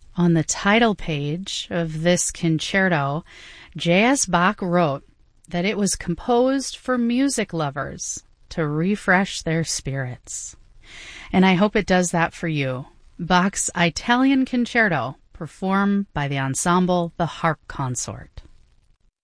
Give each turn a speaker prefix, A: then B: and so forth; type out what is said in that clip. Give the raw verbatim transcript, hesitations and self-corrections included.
A: On the title page of this concerto, J S. Bach wrote that it was composed for music lovers to refresh their spirits. And I hope it does that for you. Bach's Italian Concerto, performed by the ensemble The Harp Consort.